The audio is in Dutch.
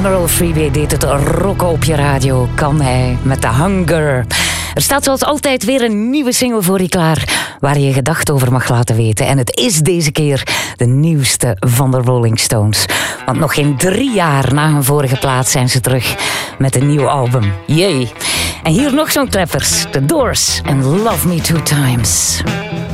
Admiral Freeway deed het rocken op je radio. Kan hij met The Hunger. Er staat zoals altijd weer een nieuwe single voor je klaar, waar je je gedachten over mag laten weten. En het is deze keer de nieuwste van de Rolling Stones. Want nog geen 3 jaar na hun vorige plaat zijn ze terug met een nieuw album. Yay! En hier nog zo'n treffers. The Doors en Love Me Two Times.